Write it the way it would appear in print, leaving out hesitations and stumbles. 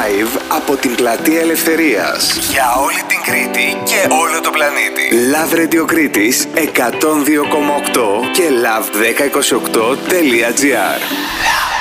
Live από την Πλατεία Ελευθερίας. Για όλη την Κρήτη και όλο το πλανήτη. Love Radio Κρήτης 102,8 και love1028.gr.